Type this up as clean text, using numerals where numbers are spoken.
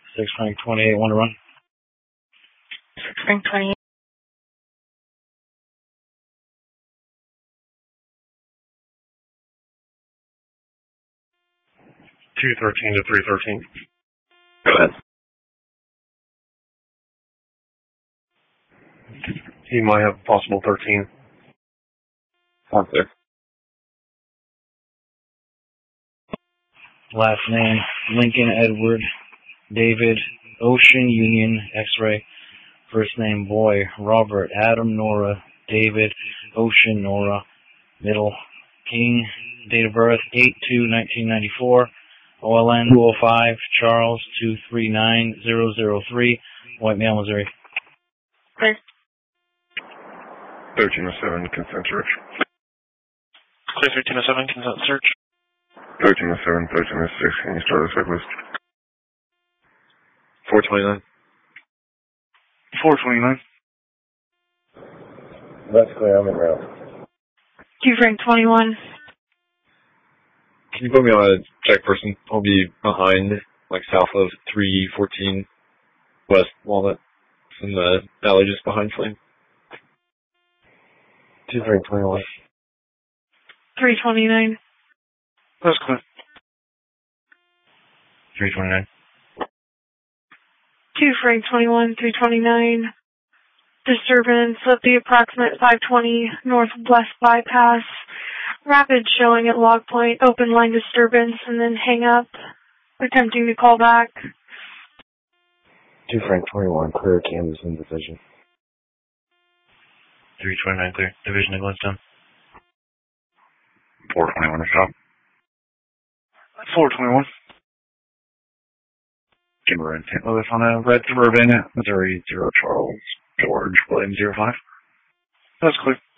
6 Frank 28, 1 to run. 6 Frank 28. 213 to 313. Go ahead. He might have a possible 13. Sounds clear. Last name, Lincoln Edward David Ocean Union X-ray. First name, Boy Robert Adam Nora David Ocean Nora. Middle, King. Date of birth, 8/2/1994. OLN 205 Charles 239003. White male, Missouri. Clear. 1307, consent search. Clear 1307, consent search. 1307, 1306, can you start the checklist? 429. 429. That's clear, I'm in ground. 2 Frank 21. Can you put me on a check person? I'll be behind, like south of 314 West Walnut. It's in the valley just behind Flame. 2 Frank 21. 329. That's clear. 329. 2 Frank 21, 329. Disturbance at the approximate 520 Northwest Bypass. Rapid showing at log point, open line disturbance, and then hang up. Attempting to call back. 2 Frank 21, clear Kansas indecision. 329, clear. Division of Glenstone. 421 to stop. 421. Kimber and St. Louis on a red Suburban, Missouri 0 Charles George William 05. That's clear.